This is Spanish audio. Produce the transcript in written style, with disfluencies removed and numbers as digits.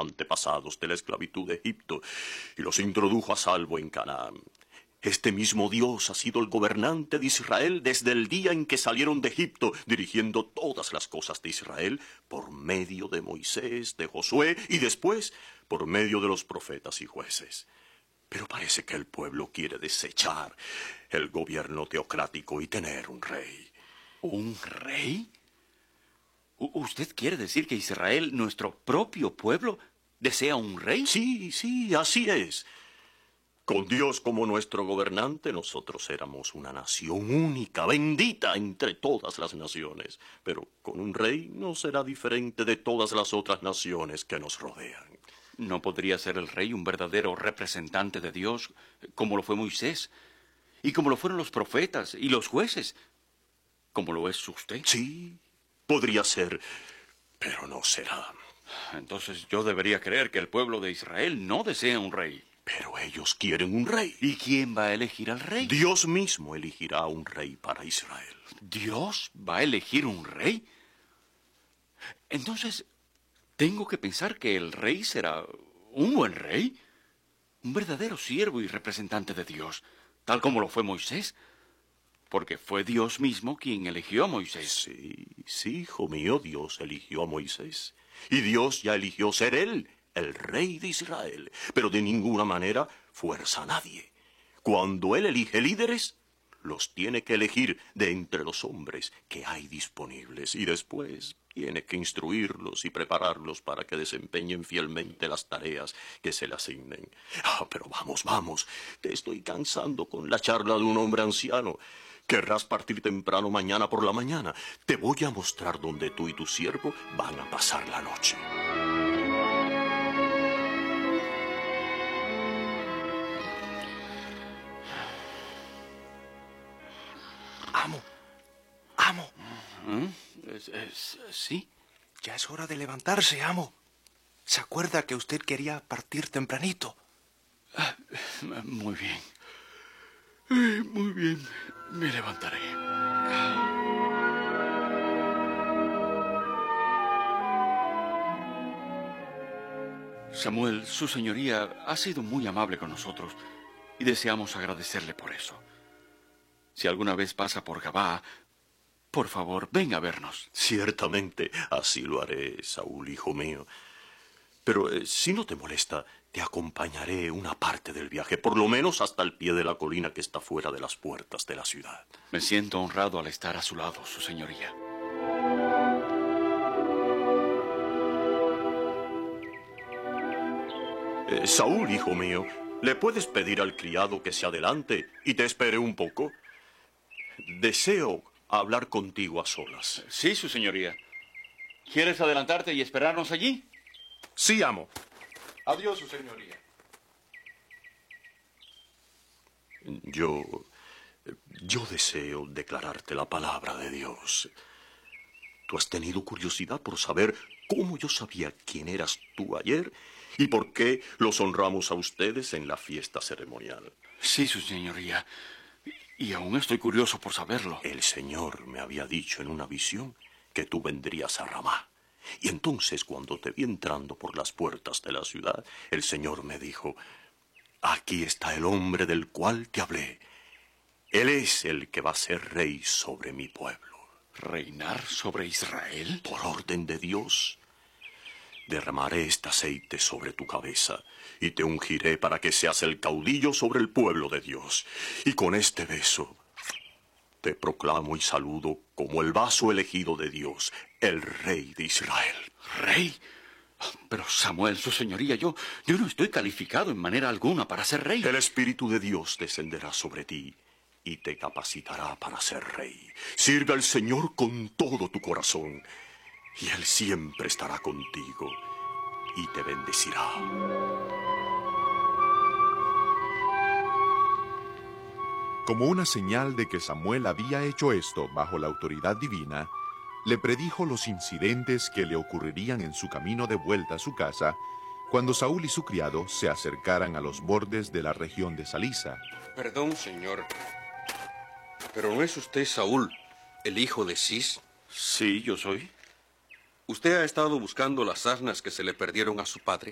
antepasados de la esclavitud de Egipto y los introdujo a salvo en Canaán. Este mismo Dios ha sido el gobernante de Israel desde el día en que salieron de Egipto, dirigiendo todas las cosas de Israel por medio de Moisés, de Josué y después por medio de los profetas y jueces. Pero parece que el pueblo quiere desechar el gobierno teocrático y tener un rey. ¿Un rey? ¿Usted quiere decir que Israel, nuestro propio pueblo, desea un rey? Sí, así es. Con Dios como nuestro gobernante, nosotros éramos una nación única, bendita entre todas las naciones. Pero con un rey no será diferente de todas las otras naciones que nos rodean. ¿No podría ser el rey un verdadero representante de Dios, como lo fue Moisés, y como lo fueron los profetas y los jueces, como lo es usted? Sí, podría ser, pero no será. Entonces yo debería creer que el pueblo de Israel no desea un rey. Pero ellos quieren un rey. ¿Y quién va a elegir al rey? Dios mismo elegirá un rey para Israel. ¿Dios va a elegir un rey? Entonces, ¿tengo que pensar que el rey será un buen rey? Un verdadero siervo y representante de Dios, tal como lo fue Moisés. Porque fue Dios mismo quien eligió a Moisés. Sí, hijo mío, Dios eligió a Moisés. Y Dios ya eligió ser él el rey de Israel, pero de ninguna manera fuerza a nadie. Cuando él elige líderes, los tiene que elegir de entre los hombres que hay disponibles y después tiene que instruirlos y prepararlos para que desempeñen fielmente las tareas que se le asignen. Pero vamos, te estoy cansando con la charla de un hombre anciano. Querrás partir temprano mañana por la mañana. Te voy a mostrar dónde tú y tu siervo van a pasar la noche. Amo. ¿Sí? Ya es hora de levantarse, amo. ¿Se acuerda que usted quería partir tempranito? Muy bien. Muy bien. Me levantaré. Samuel, su señoría ha sido muy amable con nosotros y deseamos agradecerle por eso. Si alguna vez pasa por Gabá, por favor, venga a vernos. Ciertamente, así lo haré, Saúl, hijo mío. Pero si no te molesta, te acompañaré una parte del viaje, por lo menos hasta el pie de la colina que está fuera de las puertas de la ciudad. Me siento honrado al estar a su lado, su señoría. Saúl, hijo mío, ¿le puedes pedir al criado que se adelante y te espere un poco? Deseo hablar contigo a solas. Sí, su señoría. ¿Quieres adelantarte y esperarnos allí? Sí, amo. Adiós, su señoría. Yo deseo declararte la palabra de Dios. Tú has tenido curiosidad por saber cómo yo sabía quién eras tú ayer y por qué los honramos a ustedes en la fiesta ceremonial. Sí, su señoría. Y aún estoy curioso por saberlo. El Señor me había dicho en una visión que tú vendrías a Ramá. Y entonces, cuando te vi entrando por las puertas de la ciudad, el Señor me dijo: aquí está el hombre del cual te hablé. Él es el que va a ser rey sobre mi pueblo. ¿Reinar sobre Israel? Por orden de Dios. Derramaré este aceite sobre tu cabeza y te ungiré para que seas el caudillo sobre el pueblo de Dios. Y con este beso te proclamo y saludo como el vaso elegido de Dios, el rey de Israel. ¿Rey? Pero Samuel, su señoría, yo no estoy calificado en manera alguna para ser rey. El Espíritu de Dios descenderá sobre ti y te capacitará para ser rey. Sirve al Señor con todo tu corazón y Él siempre estará contigo y te bendecirá. Como una señal de que Samuel había hecho esto bajo la autoridad divina, le predijo los incidentes que le ocurrirían en su camino de vuelta a su casa cuando Saúl y su criado se acercaran a los bordes de la región de Salisa. Perdón, señor, pero ¿no es usted Saúl, el hijo de Cis? Sí, yo soy. ¿Usted ha estado buscando las asnas que se le perdieron a su padre?